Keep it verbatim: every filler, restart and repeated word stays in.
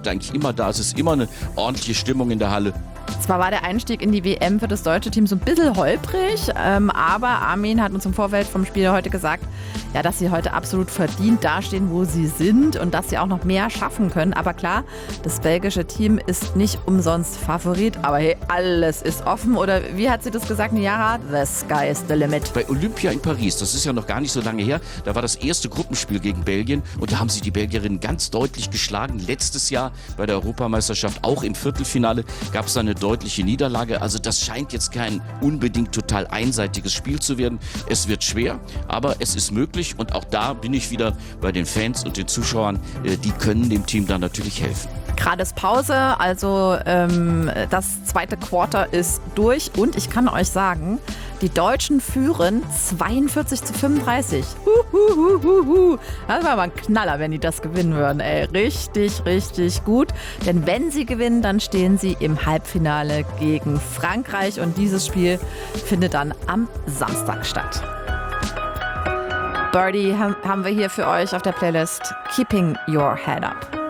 Kontakte eigentlich immer da. Es ist immer eine ordentliche Stimmung in der Halle. Zwar war der Einstieg in die W M für das deutsche Team so ein bisschen holprig, ähm, aber Armin hat uns im Vorfeld vom Spiel heute gesagt, ja, dass sie heute absolut verdient dastehen, wo sie sind und dass sie auch noch mehr schaffen können. Aber klar, das belgische Team ist nicht umsonst Favorit, aber hey, alles ist offen. Oder wie hat sie das gesagt, Niara? The sky is the limit. Bei Olympia in Paris, das ist ja noch gar nicht so lange her, da war das erste Gruppenspiel gegen Belgien und da haben sie die Belgierinnen ganz deutlich geschlagen. Letztes Jahr bei der Europameisterschaft, auch im Viertelfinale, gab es eine deutliche Niederlage. Also das scheint jetzt kein unbedingt total einseitiges Spiel zu werden. Es wird schwer, aber es ist möglich und auch da bin ich wieder bei den Fans und den Zuschauern. Die können dem Team dann natürlich helfen. Gerade ist Pause, also ähm, das zweite Quarter ist durch und ich kann euch sagen, die Deutschen führen zweiundvierzig zu fünfunddreißig. Huhuhuhuhu. Das war aber ein Knaller, wenn die das gewinnen würden. Ey, richtig, richtig gut. Denn wenn sie gewinnen, dann stehen sie im Halbfinale gegen Frankreich und dieses Spiel findet dann am Samstag statt. Birdie haben wir hier für euch auf der Playlist Keeping Your Head Up.